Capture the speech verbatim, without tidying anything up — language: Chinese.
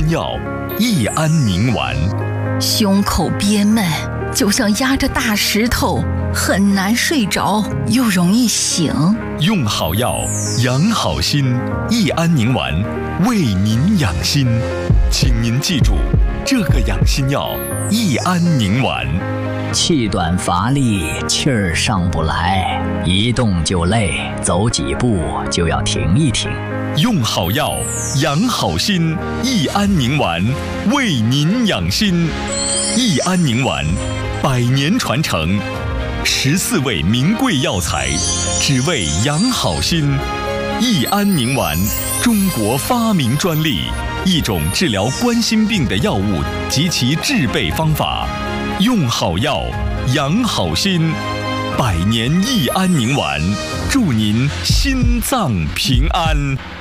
心药益安宁丸。 胸口憋闷，就像压着大石头，很难睡着，又容易醒。 用好药，养好心，益安宁丸为您养心。请您记住这个养心药益安宁丸。 气短乏力，气儿上不来，一动就累，走几步就要停一停。 用好药，养好心，益安宁丸为您养心。益安宁丸，百年传承，十四味名贵药材，只为养好心。益安宁丸，中国发明专利，一种治疗冠心病的药物及其制备方法。用好药，养好心，百年益安宁丸，祝您心脏平安。